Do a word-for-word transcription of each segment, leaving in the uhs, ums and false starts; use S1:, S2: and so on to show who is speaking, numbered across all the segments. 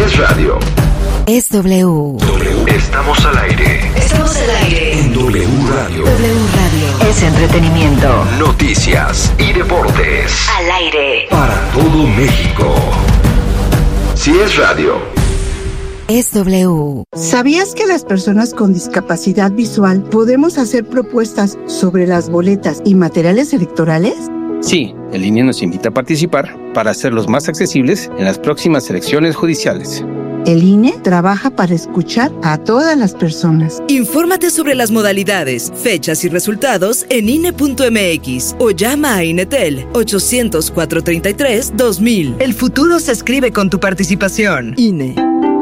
S1: es radio,
S2: es W.
S1: W. Estamos al aire.
S2: Estamos al aire.
S1: En W Radio.
S2: W Radio. Es entretenimiento.
S1: Noticias y deportes.
S2: Al aire.
S1: Para todo México. Si es radio,
S2: es W.
S3: ¿Sabías que las personas con discapacidad visual podemos hacer propuestas sobre las boletas y materiales electorales?
S4: Sí, el I N E nos invita a participar para hacerlos más accesibles en las próximas elecciones judiciales.
S3: El I N E trabaja para escuchar a todas las personas.
S5: Infórmate sobre las modalidades, fechas y resultados en I N E punto M X o llama a INETEL ochocientos, cuatrocientos treinta y tres, dos mil. El futuro se escribe con tu participación. I N E.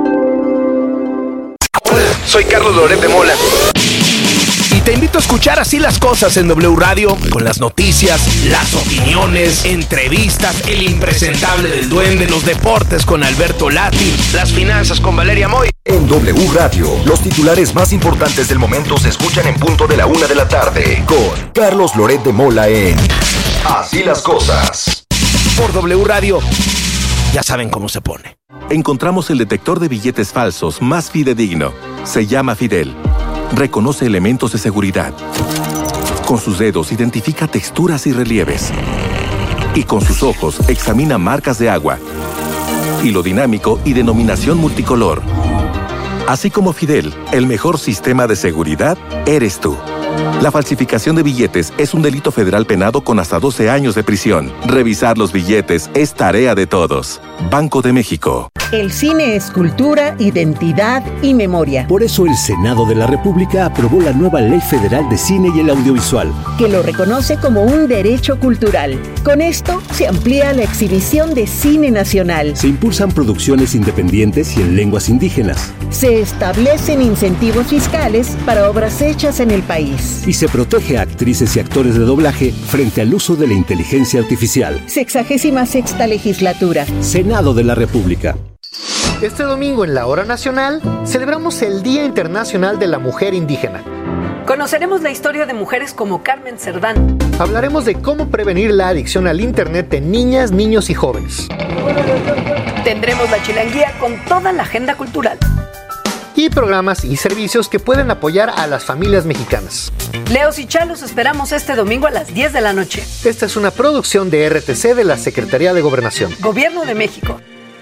S6: Hola, soy Carlos Loret de Mola. Y te invito a escuchar Así las Cosas en W Radio, con las noticias, las opiniones, entrevistas, el impresentable del duende, los deportes con Alberto Lati, las finanzas con Valeria Moy.
S1: en W Radio, los titulares más importantes del momento se escuchan en punto de la una de la tarde, con Carlos Loret de Mola en Así las Cosas.
S6: Por W Radio, ya saben cómo se pone.
S7: Encontramos el detector de billetes falsos más fidedigno. Se llama Fidel. Reconoce elementos de seguridad. Con sus dedos identifica texturas y relieves. Y con sus ojos examina marcas de agua. Hilo dinámico y denominación multicolor. Así como Fidel, el mejor sistema de seguridad eres tú. La falsificación de billetes es un delito federal penado con hasta doce años de prisión. Revisar los billetes es tarea de todos. Banco de México.
S8: El cine es cultura, identidad y memoria.
S9: Por eso el Senado de la República aprobó la nueva Ley Federal de Cine y el Audiovisual,
S8: que lo reconoce como un derecho cultural. Con esto se amplía la exhibición de cine nacional.
S9: Se impulsan producciones independientes y en lenguas indígenas.
S8: Se establecen incentivos fiscales para obras hechas en el país.
S9: Y se protege a actrices y actores de doblaje frente al uso de la inteligencia artificial.
S8: Sexagésima sexta legislatura.
S9: Senado de la República.
S10: Este domingo en la Hora Nacional celebramos el Día Internacional de la Mujer Indígena.
S11: Conoceremos la historia de mujeres como Carmen Cerdán.
S10: Hablaremos de cómo prevenir la adicción al Internet en niñas, niños y jóvenes.
S11: Tendremos la chilanguía con toda la agenda cultural.
S10: Y programas y servicios que pueden apoyar a las familias mexicanas.
S11: Leos y Chalos esperamos este domingo a las diez de la noche.
S10: Esta es una producción de R T C de la Secretaría de Gobernación.
S11: Gobierno de México.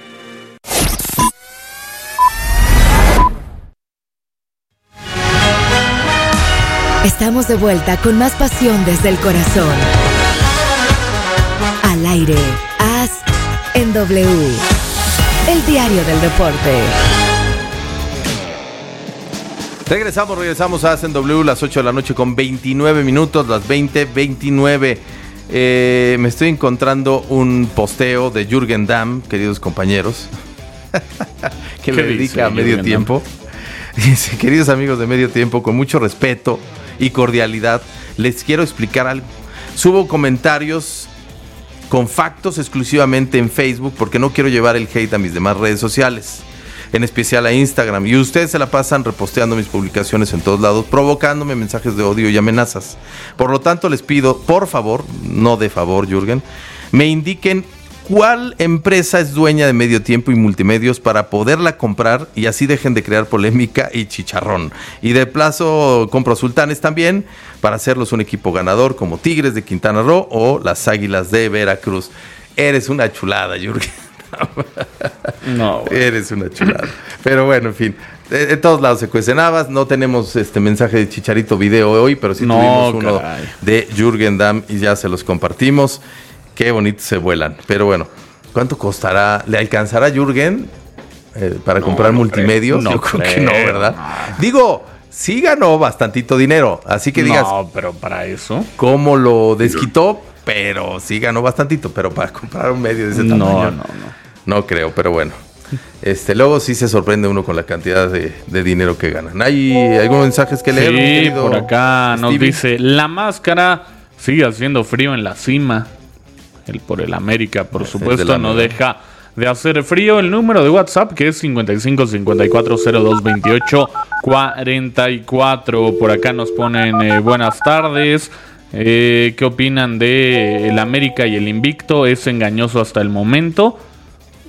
S2: Estamos de vuelta con más pasión desde el corazón. Al aire, As en W, el diario del deporte.
S12: Regresamos, regresamos a As en W, las ocho de la noche con veintinueve minutos, las veinte veintinueve. Eh, me estoy encontrando un posteo de Jürgen Damm, queridos compañeros, que me dedica a Medio Tiempo. Dice: queridos amigos de Medio Tiempo, con mucho respeto y cordialidad, les quiero explicar algo. Subo comentarios con factos exclusivamente en Facebook porque no quiero llevar el hate a mis demás redes sociales, en especial a Instagram, y ustedes se la pasan reposteando mis publicaciones en todos lados, provocándome mensajes de odio y amenazas. Por lo tanto, les pido, por favor, no de favor, Jürgen, me indiquen cuál empresa es dueña de Medio Tiempo y Multimedios para poderla comprar y así dejen de crear polémica y chicharrón. Y de plazo compro Sultanes también para hacerlos un equipo ganador como Tigres de Quintana Roo o las Águilas de Veracruz. Eres una chulada, Jürgen. No, bueno. Eres una chulada. Pero bueno, en fin, de, de todos lados se cuecen habas. No tenemos este mensaje de Chicharito video hoy, pero sí no, tuvimos uno caray. de Jürgen Damm y ya se los compartimos. Qué bonito se vuelan. Pero bueno, ¿cuánto costará? ¿Le alcanzará a Jürgen eh, para no, comprar no multimedios?
S13: No
S12: Yo creo,
S13: creo
S12: que no, ¿verdad?
S13: No.
S12: Digo, sí ganó bastantito dinero. Así que digas...
S13: No, pero para eso...
S12: ¿Cómo lo desquitó? Pero sí ganó bastantito. Pero para comprar un medio de ese tamaño...
S13: No, no, no.
S12: No creo, pero bueno. Este, luego sí se sorprende uno con la cantidad de, de dinero que ganan. ¿Hay algunos mensajes que leer?
S13: Sí, por acá Stevie? Nos dice: la máscara sigue haciendo frío en la cima. El por el América, por es supuesto, no deja de hacer frío. El número de WhatsApp, que es cincuenta y cinco cincuenta y cuatro cero dos veintiocho cuarenta y cuatro. Por acá nos ponen eh, buenas tardes. Eh, ¿Qué opinan de el América y el invicto? ¿Es engañoso hasta el momento?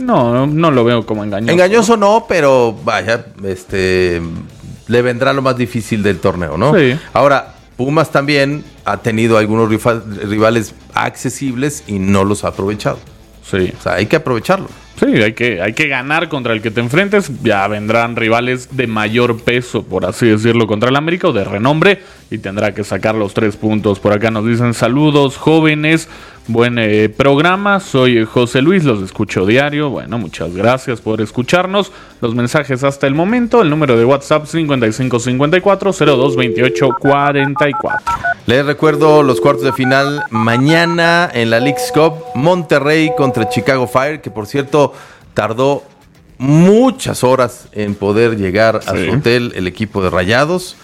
S13: No, no lo veo como engañoso.
S12: Engañoso no, pero vaya, este le vendrá lo más difícil del torneo, ¿no?
S13: Sí.
S12: Ahora, Pumas también ha tenido algunos rivales accesibles y no los ha aprovechado.
S13: Sí.
S12: O sea, hay que aprovecharlo.
S13: Sí, hay que, hay que ganar contra el que te enfrentes. Ya vendrán rivales de mayor peso, por así decirlo, contra el América o de renombre. Y tendrá que sacar los tres puntos. Por acá nos dicen saludos, jóvenes. Buen eh, programa. Soy José Luis, los escucho diario. Bueno, muchas gracias por escucharnos. Los mensajes hasta el momento. El número de WhatsApp cincuenta y cinco cincuenta y cuatro cero dos veintiocho cuarenta y cuatro.
S12: Les recuerdo los cuartos de final mañana en la Leagues Cup. Monterrey contra Chicago Fire, que por cierto tardó muchas horas en poder llegar sí. a su hotel el equipo de Rayados.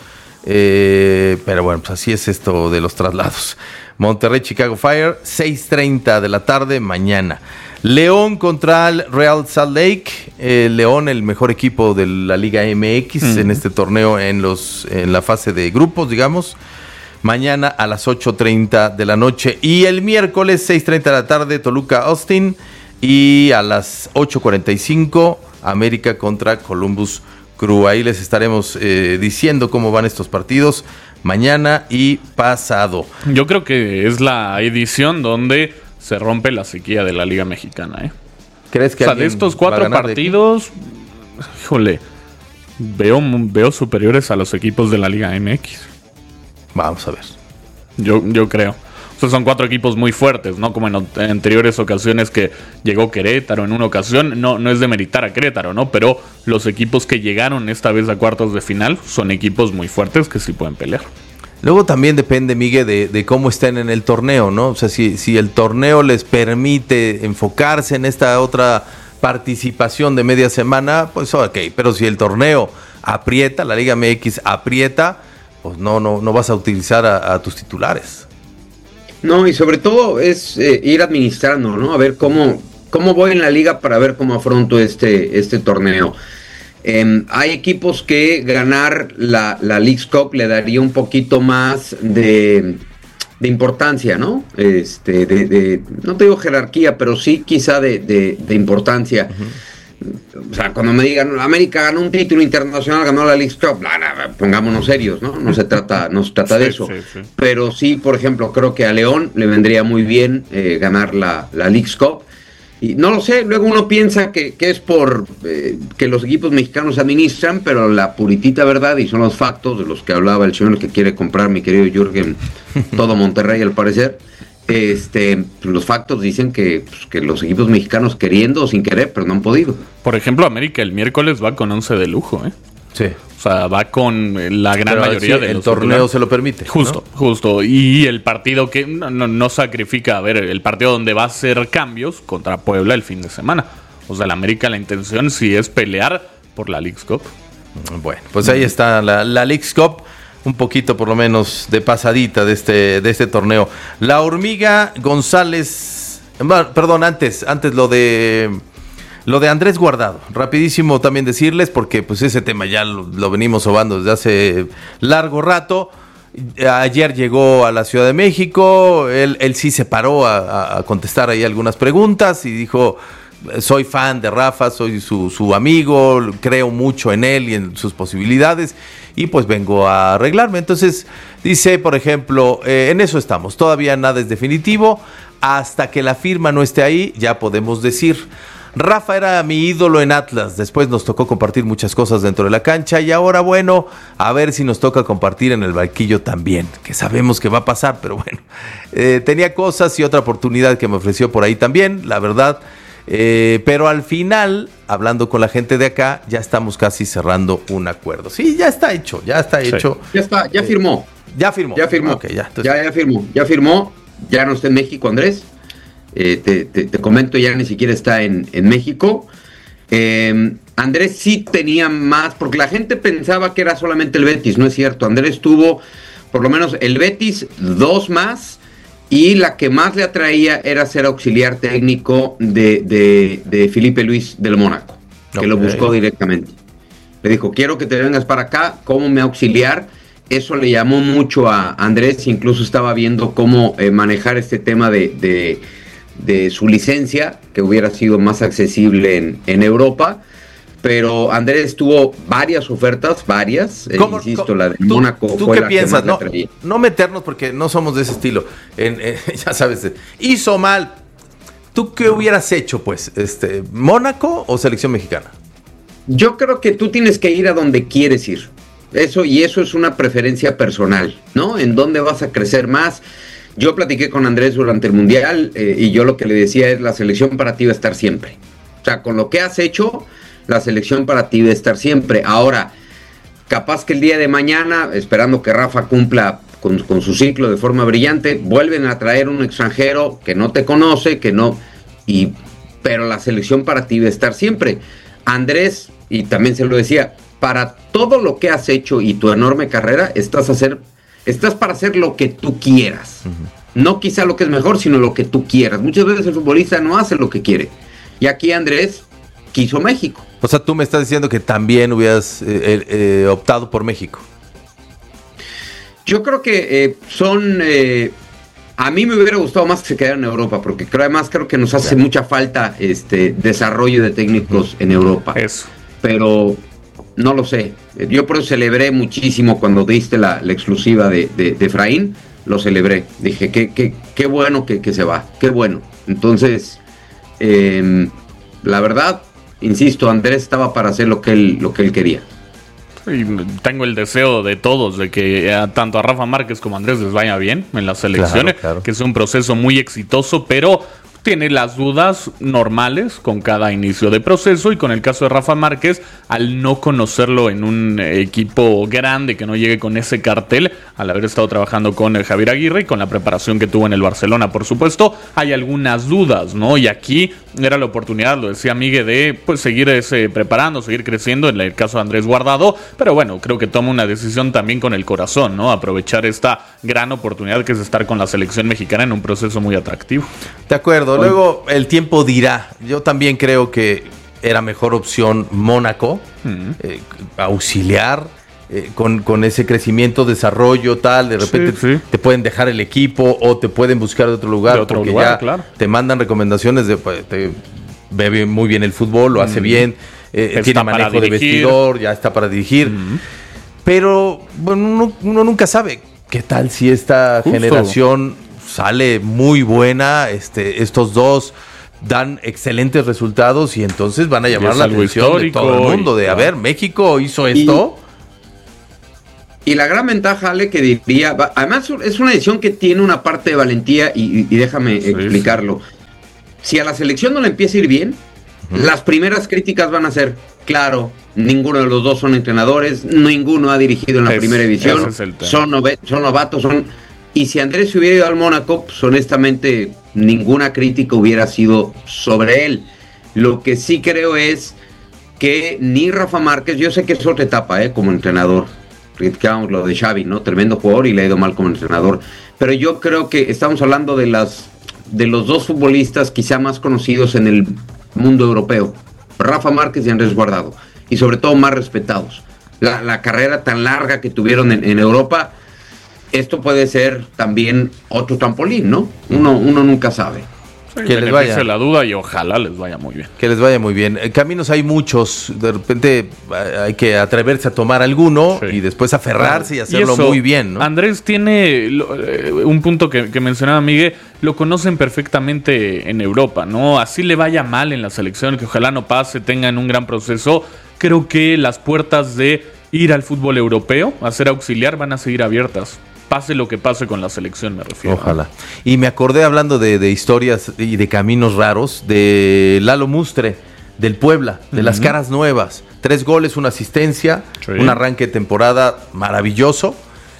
S12: Eh, pero bueno, pues así es esto de los traslados. Monterrey, Chicago Fire, seis treinta de la tarde mañana. León contra el Real Salt Lake. Eh, León, el mejor equipo de la Liga M X uh-huh. en este torneo en, los, en la fase de grupos, digamos. Mañana a las ocho treinta de la noche. Y el miércoles, seis treinta de la tarde, Toluca Austin. Y a las ocho cuarenta y cinco, América contra Columbus Crew. Ahí les estaremos eh, diciendo cómo van estos partidos mañana y pasado.
S13: Yo creo que es la edición donde se rompe la sequía de la Liga Mexicana, ¿eh?
S12: ¿Crees que
S13: o sea, de estos cuatro partidos, híjole, veo, veo superiores a los equipos de la Liga M X.
S12: Vamos a ver.
S13: Yo, yo creo. O sea, son cuatro equipos muy fuertes, ¿no? Como en, en anteriores ocasiones que llegó Querétaro en una ocasión. No, no es de meritar a Querétaro, ¿no? Pero los equipos que llegaron esta vez a cuartos de final son equipos muy fuertes que sí pueden pelear.
S12: Luego también depende, Miguel, de, de cómo estén en el torneo, ¿no? O sea, si, si el torneo les permite enfocarse en esta otra participación de media semana, pues ok. Pero si el torneo aprieta, la Liga M X aprieta, pues no, no, no vas a utilizar a, a tus titulares.
S14: No, y sobre todo es eh, ir administrando, ¿no? A ver cómo, cómo voy en la liga para ver cómo afronto este, este torneo. Eh, hay equipos que ganar la, la Leagues Cup le daría un poquito más de, de importancia, ¿no? Este, de, de, no te digo jerarquía, pero sí quizá de, de, de importancia. Uh-huh. O sea, cuando me digan América ganó un título internacional, ganó la Leagues Cup, nah, nah, pongámonos serios, ¿no? No se trata, no se trata de eso. Sí, sí, sí. Pero sí, por ejemplo, creo que a León le vendría muy bien eh, ganar la, la Leagues Cup. Y no lo sé, luego uno piensa que, que es por eh, que los equipos mexicanos administran, pero la puritita verdad, y son los factos de los que hablaba el señor que quiere comprar, mi querido Jürgen, todo Monterrey al parecer. Este, los factos dicen que, pues, que los equipos mexicanos queriendo o sin querer, pero no han podido.
S13: Por ejemplo, América el miércoles va con once de lujo, ¿eh?
S12: Sí.
S13: O sea, va con la gran pero mayoría sí, de
S12: el
S13: los
S12: torneo titulares. Se lo permite.
S13: Justo, ¿no? justo. Y el partido que no, no, no sacrifica, a ver, el partido donde va a hacer cambios contra Puebla el fin de semana. O sea, el América la intención sí es pelear por la Leagues Cup.
S12: Bueno, pues ahí está la, la Leagues Cup. Un poquito por lo menos de pasadita de este, de este torneo. La Hormiga González, perdón, antes, antes lo de lo de Andrés Guardado. Rapidísimo también decirles, porque pues ese tema ya lo, lo venimos sobando desde hace largo rato. Ayer llegó a la Ciudad de México, él, él sí se paró a, a contestar ahí algunas preguntas y dijo: soy fan de Rafa, soy su, su amigo, creo mucho en él y en sus posibilidades y pues vengo a arreglarme. Entonces dice, por ejemplo, eh, en eso estamos, todavía nada es definitivo, hasta que la firma no esté ahí ya podemos decir. Rafa era mi ídolo en Atlas, después nos tocó compartir muchas cosas dentro de la cancha y ahora bueno, a ver si nos toca compartir en el banquillo también, que sabemos que va a pasar, pero bueno, eh, tenía cosas y otra oportunidad que me ofreció por ahí también, la verdad. Eh, pero al final, hablando con la gente de acá, ya estamos casi cerrando un acuerdo. Sí, ya está hecho, ya está sí. hecho.
S14: Ya está, ya firmó.
S12: Eh, ya firmó.
S14: Ya firmó.
S12: Okay, ya, entonces...
S14: ya, ya firmó. Ya firmó. Ya no está en México, Andrés. Eh, te, te, te comento, ya ni siquiera está en, en México. Eh, Andrés sí tenía más, porque la gente pensaba que era solamente el Betis. No es cierto. Andrés tuvo por lo menos el Betis, dos más. Y la que más le atraía era ser auxiliar técnico de, de, de Felipe Luis del Mónaco, que okay. lo buscó directamente. Le dijo, quiero que te vengas para acá como mi auxiliar. Eso le llamó mucho a Andrés, incluso estaba viendo cómo eh, manejar este tema de, de, de su licencia, que hubiera sido más accesible en, en Europa. Pero Andrés tuvo varias ofertas, varias, eh, insisto, ¿cómo? La de
S12: ¿Tú,
S14: Mónaco
S12: ¿tú
S14: fue
S12: qué
S14: la
S12: piensas?
S14: que más
S12: No,
S14: le traía.
S12: no meternos porque no somos de ese estilo. En, en, ya sabes, hizo mal. ¿Tú qué hubieras hecho, pues? este ¿Mónaco o selección mexicana?
S14: Yo creo que tú tienes que ir a donde quieres ir. Eso, y eso es una preferencia personal, ¿no? En dónde vas a crecer más. Yo platiqué con Andrés durante el Mundial eh, y yo lo que le decía es: la selección para ti va a estar siempre. O sea, con lo que has hecho, la selección para ti debe estar siempre. Ahora, capaz que el día de mañana, esperando que Rafa cumpla con, con su ciclo de forma brillante, vuelven a traer un extranjero que no te conoce, que no, y, pero la selección para ti debe estar siempre. Andrés, y también se lo decía, para todo lo que has hecho y tu enorme carrera, estás, a hacer, estás para hacer lo que tú quieras. Uh-huh. No quizá lo que es mejor, sino lo que tú quieras. Muchas veces el futbolista no hace lo que quiere. Y aquí Andrés quiso México.
S12: O sea, tú me estás diciendo que también hubieras eh, eh, optado por México.
S14: Yo creo que eh, son... Eh, a mí me hubiera gustado más que se quedara en Europa, porque creo, además creo que nos hace mucha falta este desarrollo de técnicos en Europa.
S13: Eso.
S14: Pero no lo sé. Yo por eso celebré muchísimo cuando diste la, la exclusiva de, de, de Efraín. Lo celebré. Dije, qué, qué, qué bueno que, que se va. Qué bueno. Entonces, eh, la verdad... Insisto, Andrés estaba para hacer lo que él, lo que él quería.
S13: Y tengo el deseo de todos de que a, tanto a Rafa Márquez como a Andrés les vaya bien en las selecciones, claro, claro. Que es un proceso muy exitoso, pero tiene las dudas normales con cada inicio de proceso, y con el caso de Rafa Márquez, al no conocerlo en un equipo grande que no llegue con ese cartel, al haber estado trabajando con el Javier Aguirre y con la preparación que tuvo en el Barcelona, por supuesto, hay algunas dudas, ¿no? Y aquí era la oportunidad, lo decía Miguel, de pues seguir ese, preparando, seguir creciendo en el caso de Andrés Guardado, pero bueno, creo que toma una decisión también con el corazón, ¿no? Aprovechar esta gran oportunidad que es estar con la selección mexicana en un proceso muy atractivo.
S12: De acuerdo. Luego el tiempo dirá. Yo también creo que era mejor opción Mónaco, uh-huh. eh, auxiliar eh, con, con ese crecimiento, desarrollo, tal. De repente sí, sí. te pueden dejar el equipo o te pueden buscar de otro lugar, de otro porque lugar, ya claro. te mandan recomendaciones de pues, te ve muy bien el fútbol, lo hace uh-huh. bien, eh, tiene manejo de vestidor, ya está para dirigir. Uh-huh. Pero bueno, uno, uno nunca sabe qué tal si esta Justo. generación sale muy buena, este, estos dos dan excelentes resultados y entonces van a llamar la atención de todo el mundo, de, y, a ver, México hizo esto.
S14: Y, y la gran ventaja, Ale, que diría, además es una decisión que tiene una parte de valentía y, y déjame sí, explicarlo. Sí. Si a la selección no le empieza a ir bien, uh-huh. las primeras críticas van a ser, claro, ninguno de los dos son entrenadores, ninguno ha dirigido en la es, primera división, es son, nove- son novatos, son... Y si Andrés se hubiera ido al Mónaco, pues honestamente ninguna crítica hubiera sido sobre él. Lo que sí creo es que ni Rafa Márquez, yo sé que es otra etapa, ¿eh? Como entrenador. Criticábamos lo de Xavi, ¿no? Tremendo jugador y le ha ido mal como entrenador. Pero yo creo que estamos hablando de las de los dos futbolistas quizá más conocidos en el mundo europeo. Rafa Márquez y Andrés Guardado. Y sobre todo más respetados. La, la carrera tan larga que tuvieron en, en Europa... Esto puede ser también otro trampolín, ¿no? Uno, uno nunca sabe.
S13: Sí, que les vaya la duda y ojalá les vaya muy bien.
S12: Que les vaya muy bien. Caminos hay muchos. De repente hay que atreverse a tomar alguno sí. y después aferrarse y hacerlo y eso, muy bien, ¿no?
S13: Andrés tiene un punto que, que mencionaba Miguel. Lo conocen perfectamente en Europa, ¿no? Así le vaya mal en la selección, que ojalá no pase, tengan un gran proceso. Creo que las puertas de ir al fútbol europeo, a ser auxiliar, van a seguir abiertas. Pase lo que pase con la selección, me refiero.
S12: Ojalá. Y me acordé, hablando de, de historias y de caminos raros, de Lalo Mustre, del Puebla, de uh-huh. las caras nuevas. Tres goles, una asistencia, sí. un arranque de temporada maravilloso.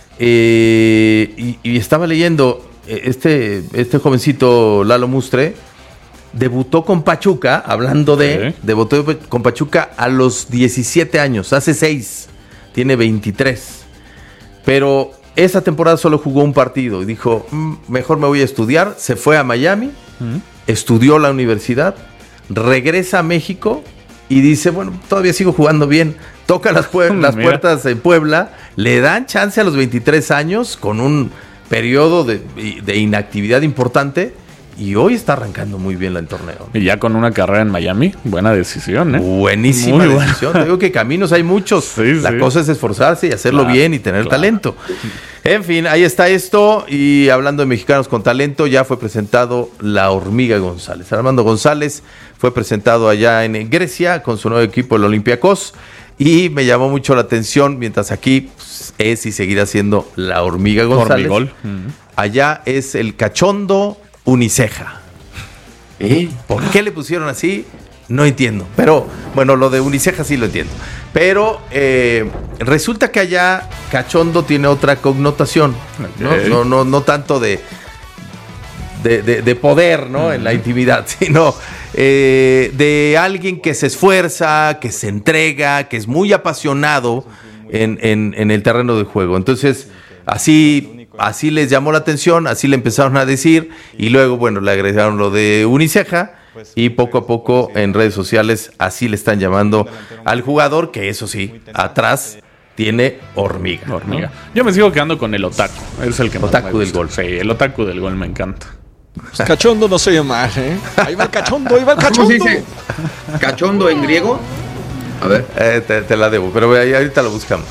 S12: Eh, y, y estaba leyendo, este, este jovencito Lalo Mustre debutó con Pachuca, hablando de, sí. debutó con Pachuca a los diecisiete años, hace seis, tiene veintitrés. Pero... esa temporada solo jugó un partido y dijo, mmm, mejor me voy a estudiar. Se fue a Miami, uh-huh. estudió la universidad, regresa a México y dice, bueno, todavía sigo jugando bien. Toca las, pu- las puertas en Puebla, le dan chance a los veintitrés años con un periodo de, de inactividad importante y hoy está arrancando muy bien el torneo.
S13: Y ya con una carrera en Miami, buena decisión, ¿eh?
S12: Buenísima muy decisión. Buena. Te digo que caminos hay muchos. Sí, La sí. cosa es esforzarse y hacerlo claro, bien y tener claro. talento. En fin, ahí está esto. Y hablando de mexicanos con talento, ya fue presentado la Hormiga González. Armando González fue presentado allá en Grecia con su nuevo equipo, el Olympiacos. Y me llamó mucho la atención, mientras aquí pues, es y seguirá siendo la Hormiga González. Hormigol. Uh-huh. Allá es el Cachondo Uniceja. ¿Eh? ¿Por qué le pusieron así? No entiendo. Pero, bueno, lo de Uniceja sí lo entiendo. Pero eh, resulta que allá Cachondo tiene otra connotación. Okay. ¿no? No, no, no tanto de, de, de, de poder, ¿no? Uh-huh. En la intimidad, sino eh, de alguien que se esfuerza, que se entrega, que es muy apasionado en, en, en el terreno de juego. Entonces, así... Así les llamó la atención, así le empezaron a decir y luego, bueno, le agregaron lo de Uniceja y poco a poco en redes sociales así le están llamando al jugador que eso sí, atrás tiene hormiga.
S13: hormiga. ¿no? Yo me sigo quedando con el otaku, es el que más
S12: otaku
S13: me
S12: del gol.
S13: Sí, el otaku del gol me encanta.
S15: Cachondo no se llama, ¿eh? Ahí va el cachondo, ahí va el cachondo.
S14: ¿Cómo se dice? ¿Cachondo en griego? A ver.
S12: Eh, te, te la debo, pero ahorita lo buscamos.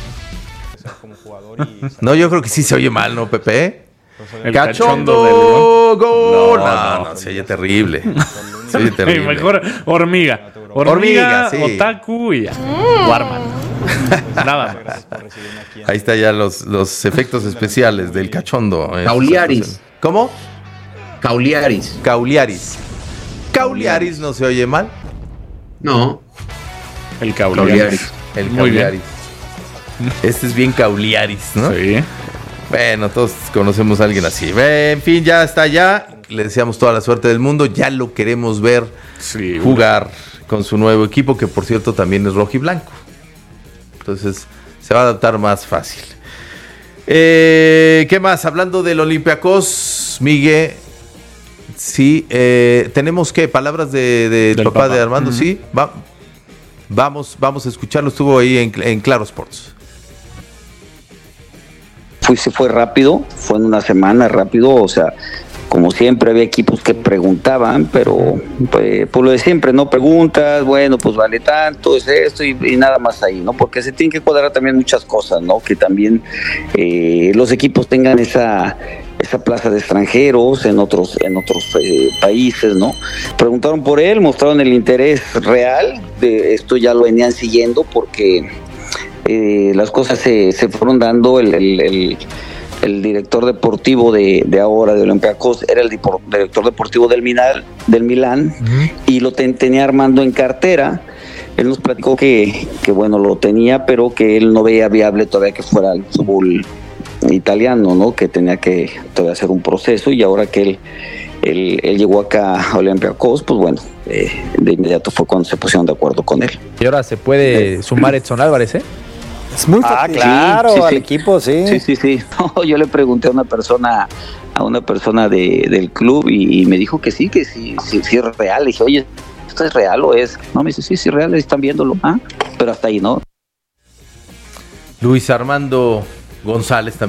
S12: No, yo creo que sí se oye mal, ¿no, Pepe? El cachondo, cachondo gol. No, no, no, no, se oye terrible. Se oye terrible.
S13: Mejor hormiga. Hormiga, hormiga sí. Otaku y ya. Warman. Nada más.
S12: Ahí está ya los, los efectos especiales del cachondo.
S14: Cauliaris.
S12: ¿Cómo?
S14: Cauliaris.
S12: Cauliaris. Cauliaris no se oye mal.
S14: No.
S13: El Cauliaris.
S12: El Cauliaris. Este es bien Cauliaris, ¿no?
S13: Sí.
S12: Bueno, todos conocemos a alguien así. En fin, ya está allá. Le deseamos toda la suerte del mundo. Ya lo queremos ver sí, jugar bueno. con su nuevo equipo, que por cierto también es rojo y blanco. Entonces se va a adaptar más fácil. Eh, ¿Qué más? Hablando del Olympiacos, Miguel. Sí, eh, tenemos que palabras de, de del papá, papá de Armando, uh-huh. sí. Va, vamos, vamos a escucharlo. Estuvo ahí en, en Claro Sports.
S16: Fui, se fue rápido, fue en una semana rápido, o sea, como siempre había equipos que preguntaban, pero pues, por lo de siempre, ¿no? Preguntas, bueno, pues vale tanto, es esto y, y nada más ahí, ¿no? Porque se tienen que cuadrar también muchas cosas, ¿no? Que también eh, los equipos tengan esa esa plaza de extranjeros en otros en otros eh, países, ¿no? Preguntaron por él, mostraron el interés real, de esto ya lo venían siguiendo porque eh, las cosas se, se fueron dando, el, el, el el director deportivo de, de ahora de Olympiacos era el dipor, director deportivo del Milán, del Milán uh-huh. y lo ten, tenía Armando en cartera. Él nos platicó que, que bueno, lo tenía, pero que él no veía viable todavía que fuera el fútbol italiano, ¿no? Que tenía que todavía hacer un proceso, y ahora que él, él, él llegó acá a Olympiacos, pues bueno, eh, de inmediato fue cuando se pusieron de acuerdo con él.
S17: Y ahora se puede sumar Edson Álvarez, ¿eh?
S18: Es muy fácil. Ah, claro, sí, sí, al
S16: sí.
S18: equipo, sí.
S16: Sí, sí, sí. No, yo le pregunté a una persona, a una persona de, del club y, y me dijo que sí, que sí, sí, sí es real. Le dije, oye, ¿esto es real o es? No, me dice, sí, sí es real, están viéndolo. Ah, pero hasta ahí, ¿no?
S12: Luis Armando González también.